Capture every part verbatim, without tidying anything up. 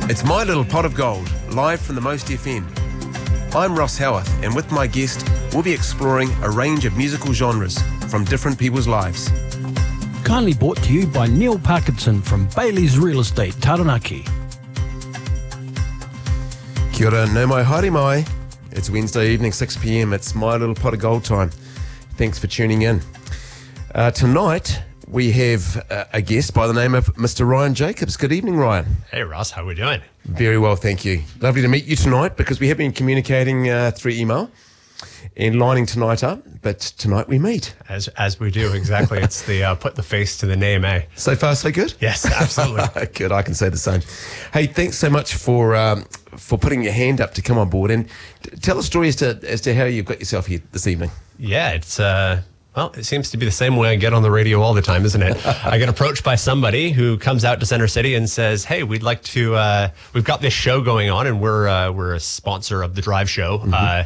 It's My Little Pot of Gold, live from the Most F M. I'm Ross Howarth, and with my guest, we'll be exploring a range of musical genres from different people's lives. Kindly brought to you by Neil Parkinson from Bailey's Real Estate, Taranaki. Kia ora, no mai haere mai. It's Wednesday evening, six p m. It's My Little Pot of Gold time. Thanks for tuning in. Uh, tonight, we have uh, a guest by the name of Mister Ryan Jacobs. Good evening, Ryan. Hey, Ross. How are we doing? Very well, thank you. Lovely to meet you tonight because we have been communicating uh, through email and lining tonight up, but tonight we meet. As as we do, exactly. It's the uh, put the face to the name, eh? So far, so good? Yes, absolutely. Good, I can say the same. Hey, thanks so much for um, for putting your hand up to come on board, and t- tell a story as to as to how you've got yourself here this evening. Yeah, it's uh, well, it seems to be the same way I get on the radio all the time, isn't it? I get approached by somebody who comes out to Center City and says, "Hey, we'd like to. Uh, we've got this show going on, and we're uh, we're a sponsor of the Drive Show." Mm-hmm. Uh,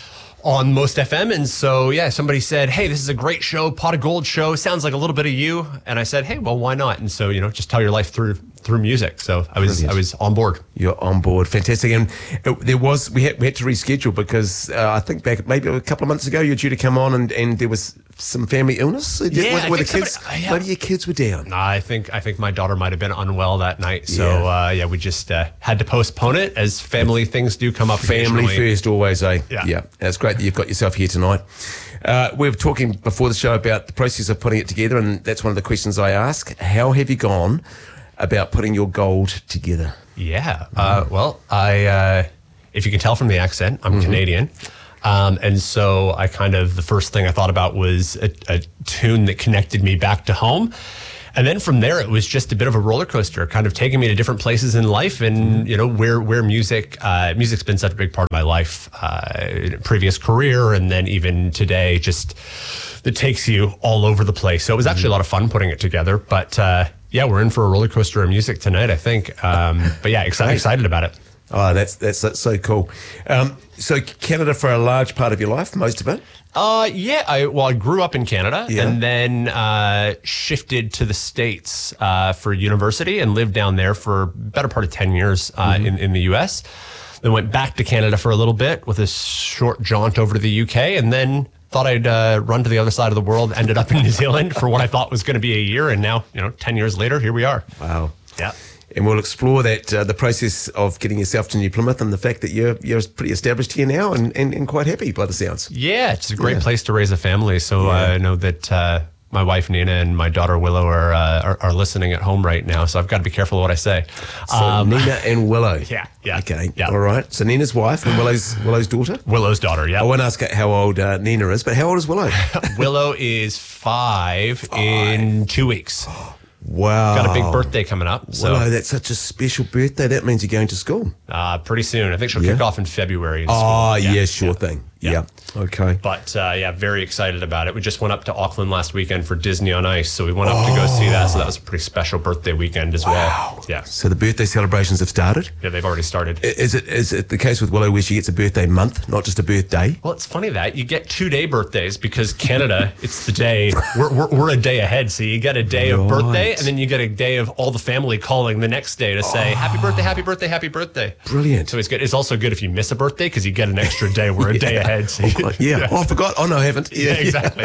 on Most F M. And so, yeah, somebody said, "Hey, this is a great show, Pot of Gold show. Sounds like a little bit of you." And I said, "Hey, well, why not?" And so, you know, just tell your life through through music. So I was Brilliant. I was on board. You're on board. Fantastic. And it, there was, we had, we had to reschedule because uh, I think back maybe a couple of months ago, you were due to come on and, and there was some family illness. Yeah, were, I were think the kids, somebody, uh, yeah. maybe your kids were down. Nah, I think I think my daughter might have been unwell that night. So, yeah, uh, yeah we just uh, had to postpone it as family things do come up. Family first always, eh? Yeah. Yeah. It's great that you've got yourself here tonight. Uh, we were talking before the show about the process of putting it together, and that's one of the questions I ask. How have you gone about putting your gold together? Yeah. Uh, well, I, uh, if you can tell from the accent, I'm mm-hmm. Canadian. Um, and so I kind of, the first thing I thought about was a, a tune that connected me back to home. And then from there, it was just a bit of a roller coaster, kind of taking me to different places in life, and you know where where music uh, music's been such a big part of my life, uh, previous career, and then even today, just that takes you all over the place. So it was actually a lot of fun putting it together. But uh, yeah, we're in for a roller coaster of music tonight, I think. Um, but yeah, excited excited about it. Oh, that's that's that's so cool. Um, so Canada for a large part of your life, most of it. Uh, yeah, I, well, I grew up in Canada yeah. and then uh, shifted to the States uh, for university and lived down there for a better part of ten years uh, mm-hmm. in, in the U S. Then went back to Canada for a little bit with a short jaunt over to the U K, and then thought I'd uh, run to the other side of the world, ended up in New Zealand for what I thought was going to be a year, and now, you know, ten years later, here we are. Wow. Yeah. And we'll explore that, uh, the process of getting yourself to New Plymouth and the fact that you're you're pretty established here now and, and, and quite happy by the sounds. Yeah, it's a great yeah. place to raise a family. So yeah. uh, I know that uh, my wife Nina and my daughter Willow are, uh, are are listening at home right now. So I've got to be careful what I say. So um, Nina and Willow. Yeah, yeah. Okay, yeah. All right. So Nina's wife and Willow's Willow's daughter? Willow's daughter, yeah. I won't ask how old uh, Nina is, but how old is Willow? Willow is five, five in two weeks. Wow. Got a big birthday coming up. So. Willow, that's such a special birthday. That means you're going to school. Uh, pretty soon. I think she'll yeah. kick off in February. In oh, yeah. yeah, sure yeah. thing. Yeah. yeah. Okay. But, uh, yeah, very excited about it. We just went up to Auckland last weekend for Disney on Ice, so we went up oh. to go see that. So that was a pretty special birthday weekend as wow. well. Yeah. So the birthday celebrations have started? Yeah, they've already started. Is it is it the case with Willow where she gets a birthday month, not just a birthday? Well, it's funny that. You get two-day birthdays because Canada, it's the day, we're, we're, we're a day ahead. So you get a day right. of birthday, and then you get a day of all the family calling the next day to say, oh. happy birthday, happy birthday, happy birthday. Brilliant. So it's good. It's also good if you miss a birthday because you get an extra day. We're a yeah. day ahead. So oh, yeah. yeah. Oh, I forgot. Oh, no, I haven't. Yeah, yeah exactly.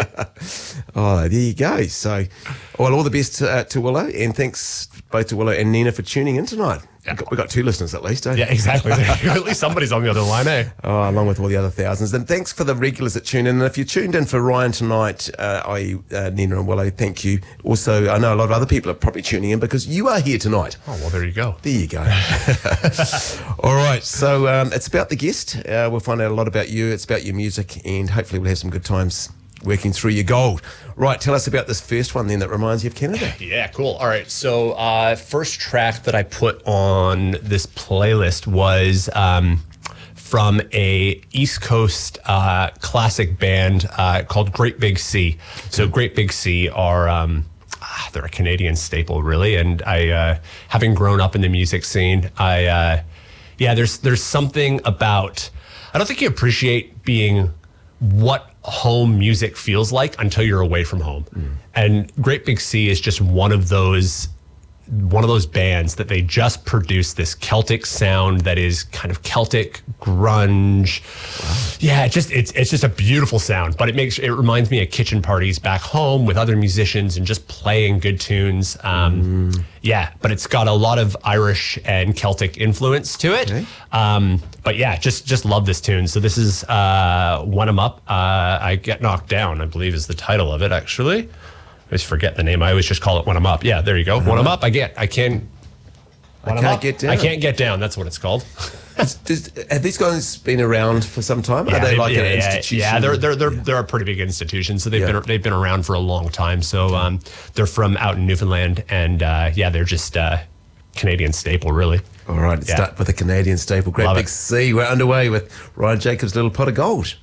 Oh, there you go. So, well, all the best uh, to Willow, and thanks both to Willow and Nina for tuning in tonight. Yeah. We've, got, we've got two listeners at least, eh? Yeah, exactly. At least somebody's on the other line, eh? Oh, along with all the other thousands. And thanks for the regulars that tune in. And if you tuned in for Ryan tonight, uh, that is uh, Nina and Willow, thank you. Also, I know a lot of other people are probably tuning in because you are here tonight. Oh, well, there you go. There you go. All right. So um, it's about the guest. Uh, we'll find out a lot about you. It's about your music, and hopefully we'll have some good times working through your gold. Right, tell us about this first one then that reminds you of Canada. Yeah, cool. All right, so uh, first track that I put on this playlist was um, from a East Coast uh, classic band uh, called Great Big Sea. So Great Big Sea are... Um, they're a Canadian staple, really, and I, uh, having grown up in the music scene, I, uh, yeah, there's there's something about, I don't think you appreciate being what home music feels like until you're away from home. Mm. And Great Big Sea is just one of those one of those bands that they just produce this Celtic sound that is kind of Celtic grunge. Wow. Yeah, it just it's it's just a beautiful sound. But it makes it reminds me of kitchen parties back home with other musicians and just playing good tunes. Um, mm. Yeah, but it's got a lot of Irish and Celtic influence to it. Okay. Um, but yeah, just just love this tune. So this is uh, When I'm Up, uh, I Get Knocked Down, I believe is the title of it, actually. I always forget the name. I always just call it When I'm Up. Yeah, there you go. Uh-huh. When I'm up, I get, I can't, I can't get down. I can't get down. That's what it's called. Does, does, have these guys been around for some time? Yeah, Are they like yeah, an yeah, institution? Yeah, they're they're they're they're a pretty big institution. So they've yeah. been they've been around for a long time. So um, they're from out in Newfoundland, and uh, yeah, they're just uh, Canadian staple, really. All right, let's yeah. start with a Canadian staple. Great Love Big it. Sea. We're underway with Ryan Jacobs' Little Pot of Gold.